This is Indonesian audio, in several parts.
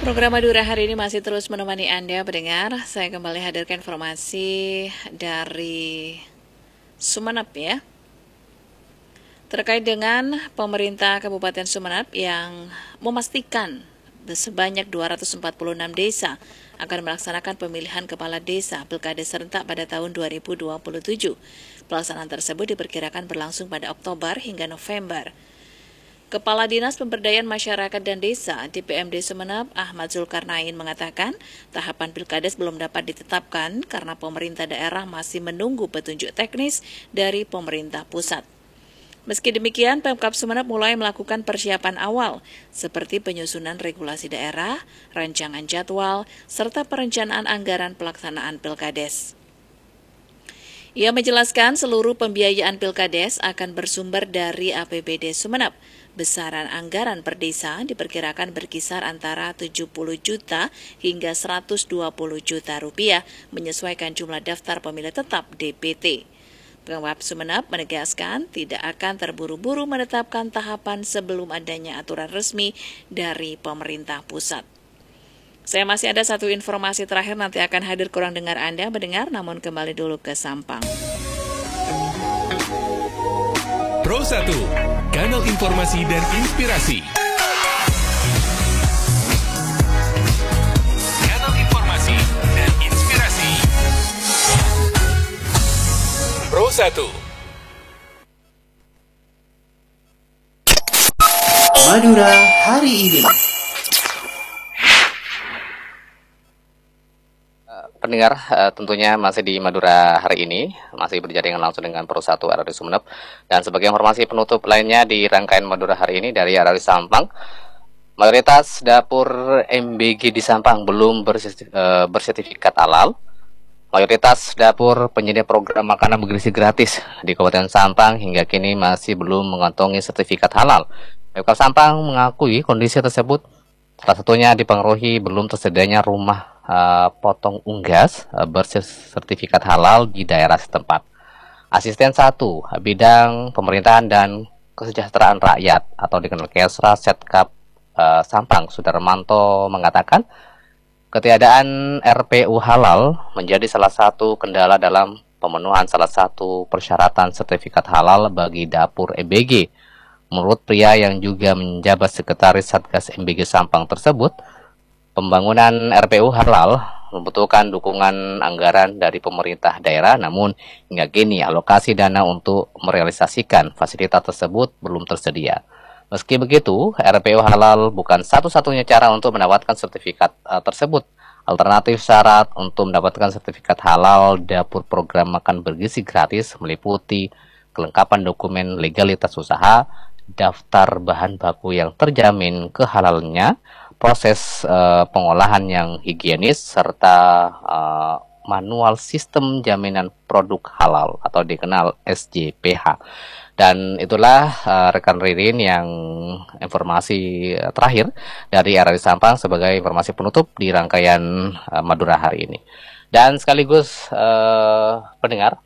Program Madura hari ini masih terus menemani Anda pendengar. Saya kembali hadirkan informasi dari Sumeneb ya. Terkait dengan pemerintah Kabupaten Sumeneb yang memastikan sebanyak 246 desa akan melaksanakan pemilihan kepala desa Pilkada serentak pada tahun 2027. Pelaksanaan tersebut diperkirakan berlangsung pada Oktober hingga November. Kepala Dinas Pemberdayaan Masyarakat dan Desa DPMD Sumeneb, Ahmad Zulkarnain mengatakan tahapan Pilkades belum dapat ditetapkan karena pemerintah daerah masih menunggu petunjuk teknis dari pemerintah pusat. Meski demikian, Pemkab Sumeneb mulai melakukan persiapan awal seperti penyusunan regulasi daerah, rancangan jadwal, serta perencanaan anggaran pelaksanaan Pilkades. Ia menjelaskan seluruh pembiayaan Pilkades akan bersumber dari APBD Sumeneb. Besaran anggaran per desa diperkirakan berkisar antara 70 juta hingga 120 juta rupiah menyesuaikan jumlah daftar pemilih tetap DPT. Pemkab Sumeneb menegaskan tidak akan terburu-buru menetapkan tahapan sebelum adanya aturan resmi dari pemerintah pusat. Saya masih ada satu informasi terakhir nanti akan hadir kurang dengar Anda mendengar, namun kembali dulu ke Sampang. Pro 1, kanal informasi dan inspirasi. Kanal informasi dan inspirasi. Pro 1. Madura hari ini. Pendengar, tentunya masih di Madura hari ini, masih berjaringan langsung dengan Pro 1 RRI Sumeneb. Dan sebagai informasi penutup lainnya di rangkaian Madura hari ini dari RRI Sampang, mayoritas dapur MBG di Sampang belum bersertifikat halal. Mayoritas dapur penyedia program makanan bergizi gratis di Kabupaten Sampang hingga kini masih belum mengantongi sertifikat halal. Pemkab Sampang mengakui kondisi tersebut salah satunya dipengaruhi belum tersedianya rumah potong unggas bersertifikat halal di daerah setempat. Asisten 1 bidang pemerintahan dan kesejahteraan rakyat atau dikenal Kesra Setkap Sampang Sudarmanto mengatakan ketiadaan RPU halal menjadi salah satu kendala dalam pemenuhan salah satu persyaratan sertifikat halal bagi dapur MBG. Menurut pria yang juga menjabat sekretaris Satgas MBG Sampang tersebut, pembangunan RPU halal membutuhkan dukungan anggaran dari pemerintah daerah, namun hingga kini alokasi dana untuk merealisasikan fasilitas tersebut belum tersedia. Meski begitu, RPU halal bukan satu-satunya cara untuk mendapatkan sertifikat tersebut. Alternatif syarat untuk mendapatkan sertifikat halal dapur program makan bergizi gratis meliputi kelengkapan dokumen legalitas usaha, daftar bahan baku yang terjamin kehalalannya, proses pengolahan yang higienis, serta manual sistem jaminan produk halal atau dikenal SJPH. Dan itulah rekan Ririn yang informasi terakhir dari RRI Sampang sebagai informasi penutup di rangkaian Madura hari ini. Dan sekaligus pendengar,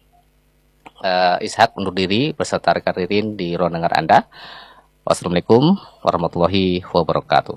Ishak undur diri beserta rekan Ririn di ruang dengar Anda. Wassalamualaikum warahmatullahi wabarakatuh.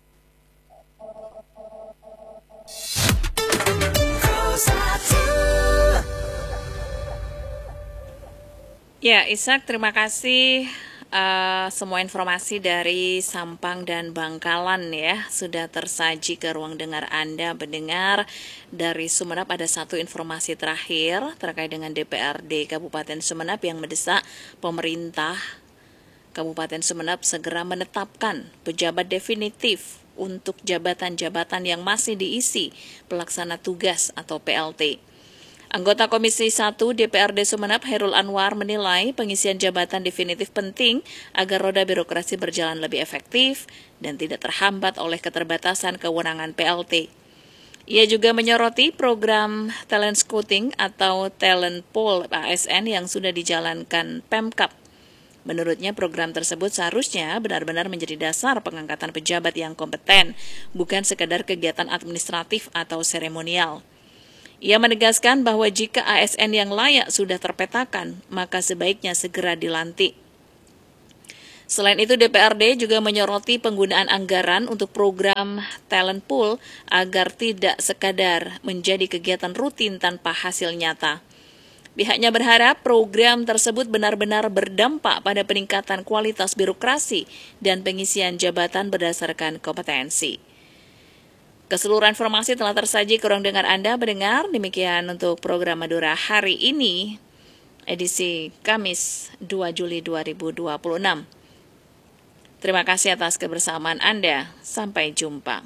Ya, Ishak, terima kasih semua informasi dari Sampang dan Bangkalan ya sudah tersaji ke ruang dengar Anda mendengar. Dari Sumeneb ada satu informasi terakhir terkait dengan DPRD Kabupaten Sumeneb yang mendesak pemerintah Kabupaten Sumeneb segera menetapkan pejabat definitif untuk jabatan-jabatan yang masih diisi pelaksana tugas atau PLT. Anggota Komisi 1 DPRD Sumeneb, Hairul Anwar, menilai pengisian jabatan definitif penting agar roda birokrasi berjalan lebih efektif dan tidak terhambat oleh keterbatasan kewenangan PLT. Ia juga menyoroti program talent scouting atau talent pool ASN yang sudah dijalankan Pemkab. Menurutnya program tersebut seharusnya benar-benar menjadi dasar pengangkatan pejabat yang kompeten, bukan sekadar kegiatan administratif atau seremonial. Ia menegaskan bahwa jika ASN yang layak sudah terpetakan, maka sebaiknya segera dilantik. Selain itu, DPRD juga menyoroti penggunaan anggaran untuk program Talent Pool agar tidak sekadar menjadi kegiatan rutin tanpa hasil nyata. Pihaknya berharap program tersebut benar-benar berdampak pada peningkatan kualitas birokrasi dan pengisian jabatan berdasarkan kompetensi. Keseluruhan informasi telah tersaji ke ruang dengar Anda mendengar. Demikian untuk program Madura hari ini, edisi Kamis 2 Juli 2026. Terima kasih atas kebersamaan Anda. Sampai jumpa.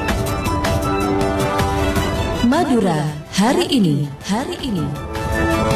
Madura hari ini.